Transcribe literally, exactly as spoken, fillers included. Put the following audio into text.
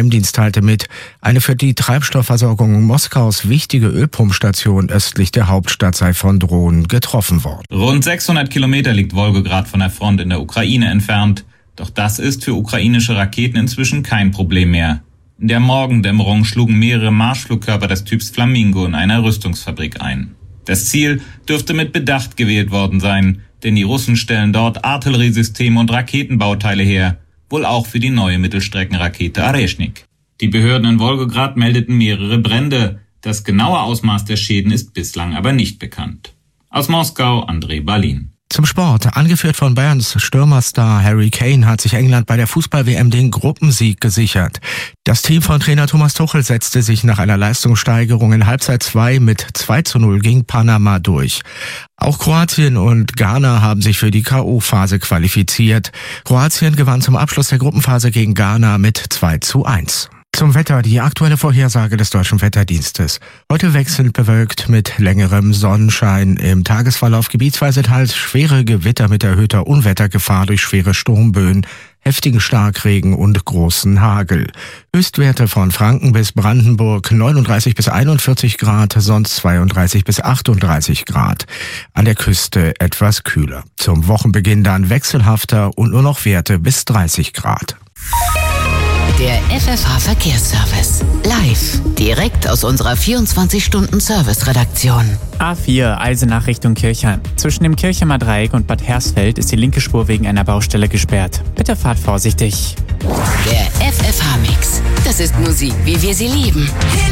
Geheimdienst teilte mit, eine für die Treibstoffversorgung Moskaus wichtige Ölpumpstation östlich der Hauptstadt sei von Drohnen getroffen worden. Rund sechshundert Kilometer liegt Wolgograd von der Front in der Ukraine entfernt. Doch das ist für ukrainische Raketen inzwischen kein Problem mehr. In der Morgendämmerung schlugen mehrere Marschflugkörper des Typs Flamingo in einer Rüstungsfabrik ein. Das Ziel dürfte mit Bedacht gewählt worden sein, denn die Russen stellen dort Artilleriesysteme und Raketenbauteile her, wohl auch für die neue Mittelstreckenrakete Areshnik. Die Behörden in Wolgograd meldeten mehrere Brände. Das genaue Ausmaß der Schäden ist bislang aber nicht bekannt. Aus Moskau, André Balin. Zum Sport. Angeführt von Bayerns Stürmerstar Harry Kane hat sich England bei der Fußball-W M den Gruppensieg gesichert. Das Team von Trainer Thomas Tuchel setzte sich nach einer Leistungssteigerung in Halbzeit zwei mit zwei zu null gegen Panama durch. Auch Kroatien und Ghana haben sich für die K O-Phase qualifiziert. Kroatien gewann zum Abschluss der Gruppenphase gegen Ghana mit zwei zu eins. Zum Wetter, die aktuelle Vorhersage des Deutschen Wetterdienstes. Heute wechselnd bewölkt mit längerem Sonnenschein. Im Tagesverlauf gebietsweise teils schwere Gewitter mit erhöhter Unwettergefahr durch schwere Sturmböen, heftigen Starkregen und großen Hagel. Höchstwerte von Franken bis Brandenburg neununddreißig bis einundvierzig Grad, sonst zweiunddreißig bis achtunddreißig Grad. An der Küste etwas kühler. Zum Wochenbeginn dann wechselhafter und nur noch Werte bis dreißig Grad. Der F F H-Verkehrsservice. Live. Direkt aus unserer vierundzwanzig-Stunden-Service-Redaktion. A vier, Eisenach Richtung Kirchheim. Zwischen dem Kirchheimer Dreieck und Bad Hersfeld ist die linke Spur wegen einer Baustelle gesperrt. Bitte fahrt vorsichtig. Der F F H-Mix. Das ist Musik, wie wir sie lieben.